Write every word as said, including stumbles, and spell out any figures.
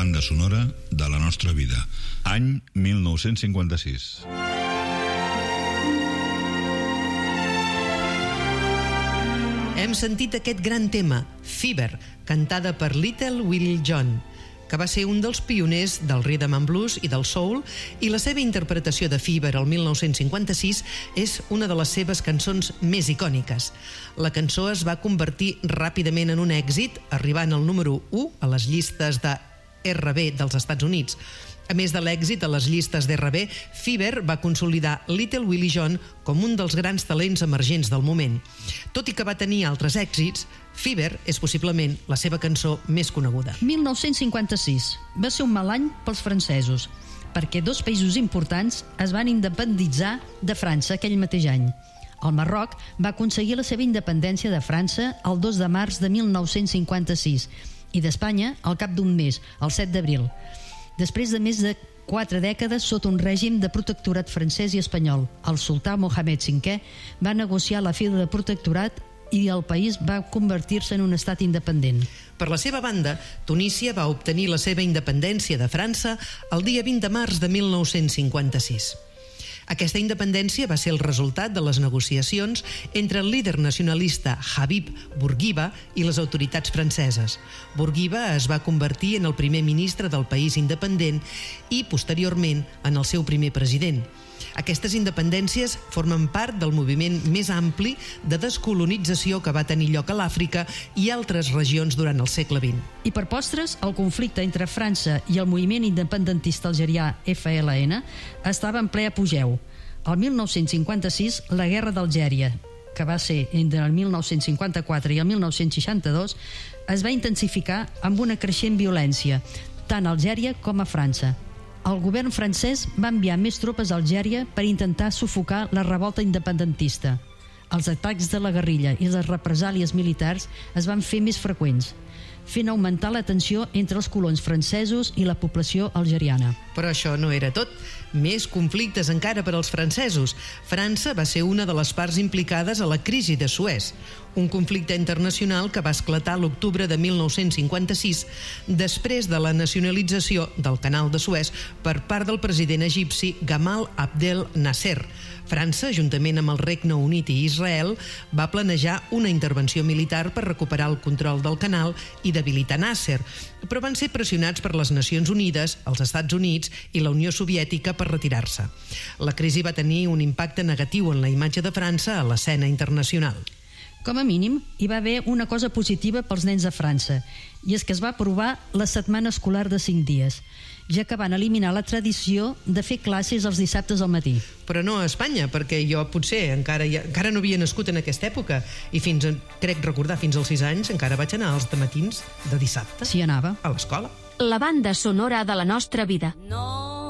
banda sonora de la nostra vida. Any mil nou-cents cinquanta-sis. Hem sentit aquest gran tema, Fever, cantada per Little Willie John, que va ser un dels pioners del rhythm and blues i del soul, i la seva interpretació de Fever el mil nou-cents cinquanta-sis és una de les seves cançons més icòniques. La cançó es va convertir ràpidament en un èxit, arribant al número u a les llistes de erre be dels Estats Units. A més de l'èxit a les llistes d'erre be, Fever va consolidar Little Willie John com un dels grans talents emergents del moment. Tot i que va tenir altres èxits, Fever és possiblement la seva cançó més coneguda. mil nou-cents cinquanta-sis va ser un mal any pels francesos, perquè dos països importants es van independitzar de França aquell mateix any. El Marroc va aconseguir la seva independència de França el dos de març de mil nou-cents cinquanta-sis i d'Espanya al cap d'un mes, el set d'abril. Després de més de quatre dècades sota un règim de protectorat francès i espanyol, el sultà Mohamed cinquè va negociar la fi del protectorat i el país va convertir-se en un estat independent. Per la seva banda, Tunísia va obtenir la seva independència de França el dia vint de març de mil nou-cents cinquanta-sis. Aquesta independència va ser el resultat de les negociacions entre el líder nacionalista Habib Bourguiba i les autoritats franceses. Bourguiba es va convertir en el primer ministre del país independent i, posteriorment, en el seu primer president. Aquestes independències formen part del moviment més ampli de descolonització que va tenir lloc a l'Àfrica i altres regions durant el segle vint. I per postres, el conflicte entre França i el moviment independentista algerià efa ele ene estava en ple apogeu. El mil nou-cents cinquanta-sis, la guerra d'Algèria, que va ser entre el mil nou-cents cinquanta-quatre i el mil nou-cents seixanta-dos, es va intensificar amb una creixent violència, tant a Algèria com a França. El govern francès va enviar més tropes a Algèria per intentar sufocar la revolta independentista. Els atacs de la guerrilla i les represàlies militars es van fer més freqüents, fent augmentar la tensió entre els colons francesos i la població algeriana. Però això no era tot. Més conflictes encara per als francesos. França va ser una de les parts implicades a la crisi de Suez, un conflicte internacional que va esclatar l'octubre de mil nou-cents cinquanta-sis després de la nacionalització del canal de Suez per part del president egipci Gamal Abdel Nasser. França, juntament amb el Regne Unit i Israel, va planejar una intervenció militar per recuperar el control del canal i debilitar Nasser, però van ser pressionats per les Nacions Unides, els Estats Units i la Unió Soviètica per retirar-se. La crisi va tenir un impacte negatiu en la imatge de França a l'escena internacional. Com a mínim, hi va haver una cosa positiva pels nens de França, i és que es va aprovar la setmana escolar de cinc dies, ja que van eliminar la tradició de fer classes els dissabtes al matí. Però no a Espanya, perquè jo potser encara, ja, encara no havia nascut en aquesta època, i fins, crec recordar, fins als sis anys encara vaig anar als dematins de dissabte. Sí, anava. A l'escola. La banda sonora de la nostra vida. No.